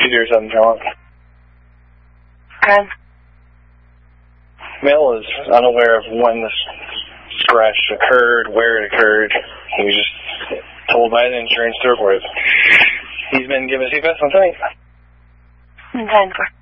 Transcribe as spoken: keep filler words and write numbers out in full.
or something, John. Okay. Mel is unaware of when this crash occurred, where it occurred. He was just told by the insurance to report it. He's been given a C P S on site. Okay.